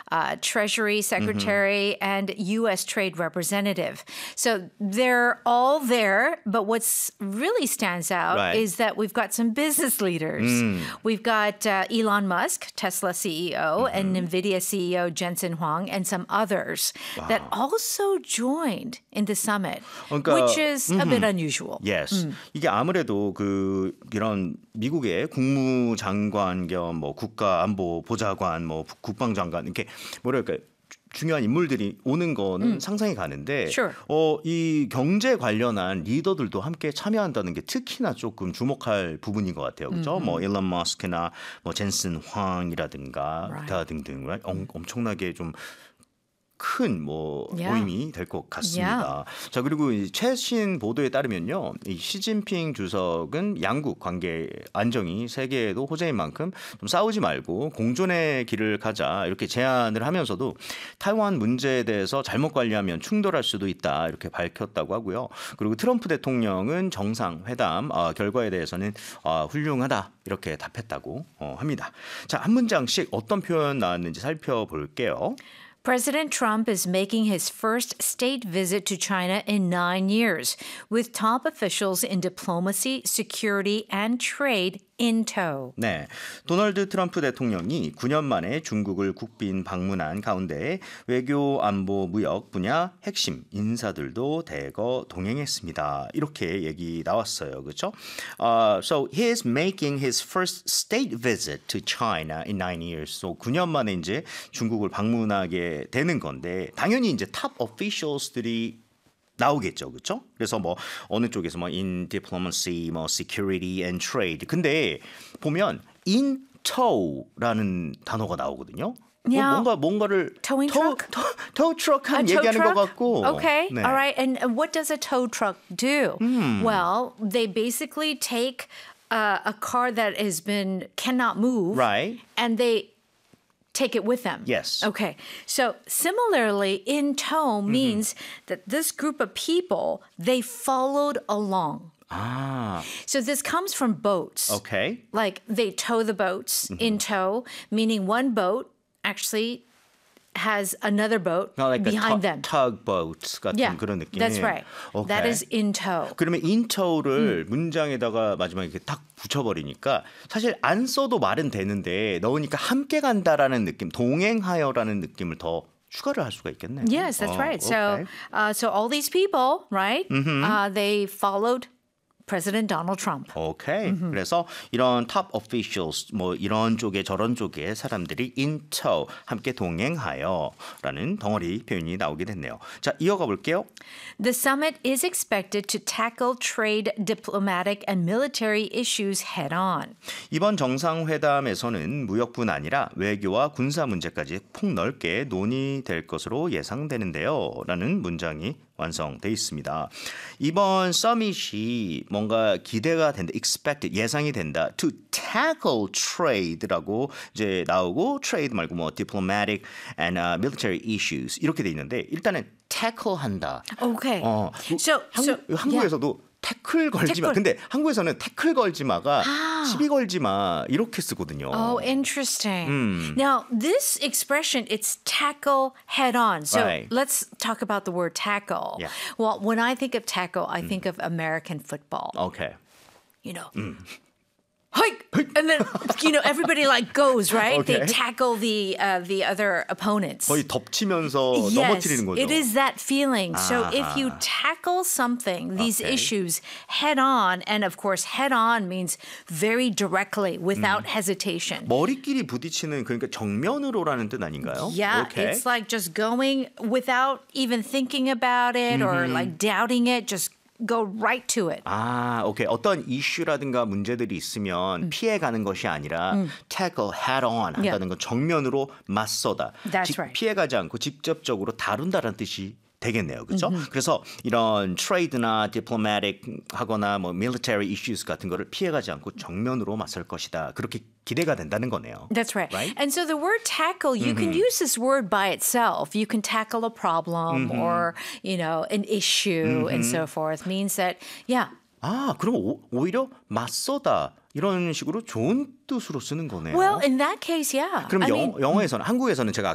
Treasury Secretary, and U.S. Trade Representative. So they're all there, but what's really stands out is that we've got some business leaders. We've got Elon Musk, Tesla CEO, and NVIDIA CEO Jensen Huang, and some others that also joined in the summit, which is a bit unusual. Yes. 이게 아무래도 이런 미국의 국무장관 겸 뭐 국가안보 보좌관, 뭐 국방장관 이렇게 뭐랄까 중요한 인물들이 오는 거는 상상이 가는데 이 경제 관련한 리더들도 함께 참여한다는 게 특히나 조금 주목할 부분인 것 같아요. 그렇죠? 뭐 일론 머스크나 뭐 젠슨 황이라든가 등등 엄청나게 좀 큰 모임이 될 것 같습니다. 자, 그리고 이 최신 보도에 따르면요, 이 시진핑 주석은 양국 관계 안정이 세계에도 호재인 만큼 좀 싸우지 말고 공존의 길을 가자 이렇게 제안을 하면서도 타이완 문제에 대해서 잘못 관리하면 충돌할 수도 있다 이렇게 밝혔다고 하고요. 그리고 트럼프 대통령은 정상회담 결과에 대해서는 훌륭하다 이렇게 답했다고 합니다. 자, 한 문장씩 어떤 표현 나왔는지 살펴볼게요. President Trump is making his first state visit to China in 9 years, with top officials in diplomacy, security, and trade in tow. 네, 도널드 트럼프 대통령이 9년 만에 중국을 국빈 방문한 가운데 외교, 안보, 무역 분야 핵심 인사들도 대거 동행했습니다. 이렇게 얘기 나왔어요. 그렇죠? So he is making his first state visit to China in 9 years. So 9년 만에 이제 중국을 방문하게 되는 건데 당연히 이제 탑 officials들이 나오겠죠, 그렇죠? 그래서 뭐 어느 쪽에서 뭐 in diplomacy, 뭐 security and trade. 근데 보면 in tow라는 단어가 나오거든요. 뭔가를 towing truck? tow truck 한 얘기하는 것 같고. Okay, 네. all right. And what does a tow truck do? Well, they basically take a car that cannot move, and they take it with them. Yes. Okay. So similarly, in tow means that this group of people, they followed along. So this comes from boats. Okay. Like they tow the boats in tow, meaning one boat actually has another boat like behind them. tugboats 같은 그런 느낌. That's right. Okay. That is in tow. 그러면 in tow를 문장에다가 마지막에 이렇게 딱 붙여버리니까 사실 안 써도 말은 되는데 넣으니까 함께 간다라는 느낌, 동행하여라는 느낌을 더 추가를 할 수가 있겠네요. Yes, that's right. Okay. So all these people, right? They followed President Donald Trump. 오케이. 그래서 이런 top officials 뭐 이런 쪽에 저런 쪽에 사람들이 in tow 함께 동행하여라는 덩어리 표현이 나오게 됐네요. 자, 이어가 볼게요. The summit is expected to tackle trade, diplomatic, and military issues head on. 이번 정상회담에서는 무역뿐 아니라 외교와 군사 문제까지 폭넓게 논의될 것으로 예상되는데요. 라는 문장이 완성돼 있습니다. 이번 서밋이 뭔가 기대가 된다, expected, 예상이 된다. To tackle trade라고 이제 나오고 trade 말고 뭐 diplomatic and military issues 이렇게 돼 있는데 일단은 tackle한다. Okay. 한국에서도 태클 걸지 마. 근데 한국에서는 태클 걸지 마가 시비 걸지 마 이렇게 쓰거든요. Oh, interesting. Now, this expression, it's tackle head on. So let's talk about the word tackle. Yeah. Well, when I think of tackle, I think of American football. Okay. You know, hike! And then, everybody like goes, right? Okay. They tackle the other opponents. 거의 덮치면서 넘어뜨리는 거죠. It is that feeling. So if you tackle something, these issues head on, and of course head on means very directly, without hesitation. 머리끼리 부딪히는 그러니까 정면으로라는 뜻 아닌가요? Yeah, it's like just going without even thinking about it or like doubting it, just go right to it. 오케이. 어떤 이슈라든가 문제들이 있으면 피해가는 것이 아니라 tackle head on 한다는 건 정면으로 맞서다. That's right. 피해가지 않고 직접적으로 다룬다는 뜻이 되겠네요. 그렇죠? 그래서 이런 trade나 diplomatic 하거나 뭐 military issues 같은 거를 피해가지 않고 정면으로 맞설 것이다. 그렇게 기대가 된다는 거네요. That's right. Right? And so the word tackle, you can use this word by itself. You can tackle a problem or, an issue and so forth. Means that, 그럼 오히려 맞서다 이런 식으로 좋은 뜻으로 쓰는 거네요. Well, in that case, yeah. 그럼 영어에서는 한국에서는 제가